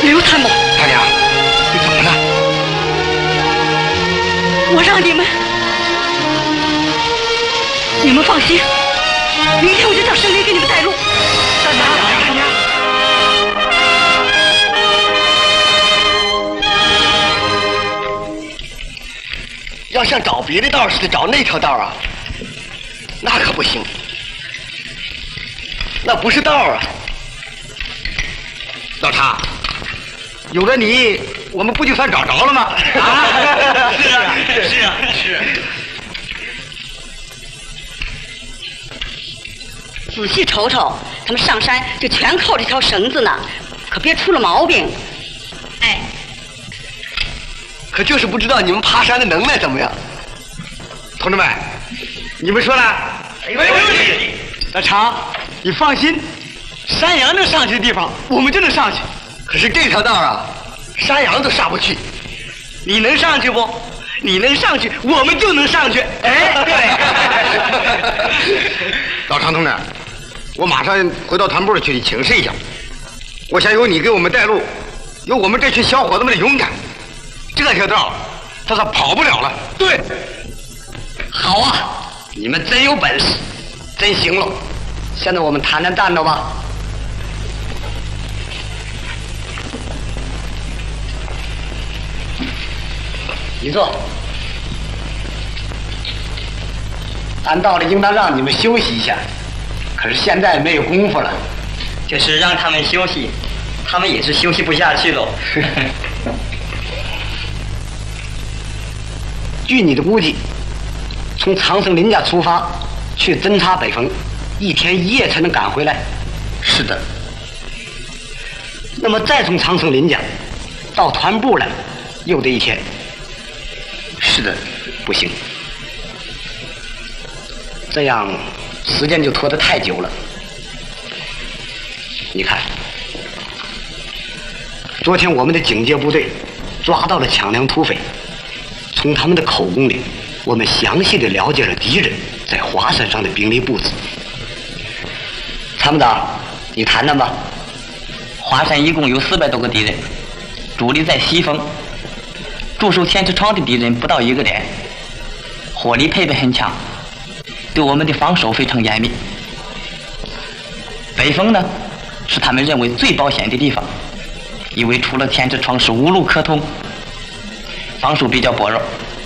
刘参谋， 大娘，你怎么了？ 我让你们放心，明天我就叫省里给你们带路。 大娘，要像找别的道似的找那条道啊，那可不行，那不是道啊。 老常，有了你，我们不就算找着了吗？ 啊，是啊，是啊，是啊。 仔细瞅瞅，他们上山就全靠这条绳子呢，可别出了毛病。哎， 可就是不知道你们爬山的能耐怎么样。 同志们，你们说呢？ 没问题。 老常，你放心，山羊能上去的地方，我们就能上去。 可是这条道啊，山羊都上不去。 你能上去不？你能上去，我们就能上去。哎，对。老常同志，我马上回到团部去请示一下。我想有你给我们带路，有我们这群小伙子们的勇敢，这条道他是跑不了了。 对，好啊，你们真有本事，真行了。现在我们谈谈战斗吧。你坐。按道理应当让你们休息一下，可是现在没有功夫了。 就是让他们休息，他们也是休息不下去喽。 据你的估计，从长生林家出发去侦察北峰，1天1夜才能赶回来。是的。那么再从长生林家到团部来，又得1天。是的，不行。这样时间就拖得太久了。你看，昨天我们的警戒部队抓到了抢粮土匪，从他们的口供里，我们详细的了解了敌人在华山上的兵力布置。参谋长，你谈谈吧。 华山一共有400多个敌人，主力在西峰，驻守天池窗的敌人不到1个连，火力配备很强，对我们的防守非常严密。北峰呢，是他们认为最保险的地方，因为除了天池窗是无路可通，防守比较薄弱。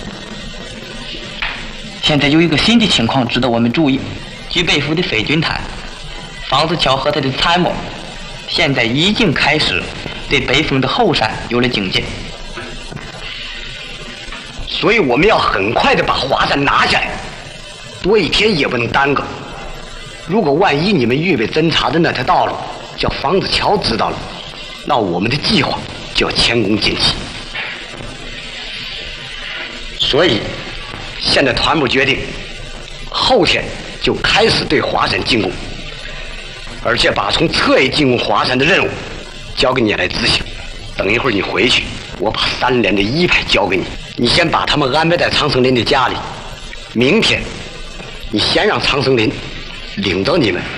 现在有一个新的情况值得我们注意，据北府的匪军谈，房子桥和他的参谋现在已经开始对北峰的后山有了警戒， 所以我们要很快的把华山拿下来，多1天也不能耽搁。如果万一你们预备侦察的那条道路叫房子桥知道了，那我们的计划就要前功尽弃。所以现在团部决定后天就开始对华山进攻，而且把从侧翼进攻华山的任务交给你来执行。等一会儿你回去，我把3连的1排交给你，你先把他们安排在长生林的家里。明天你先让长生林领着你们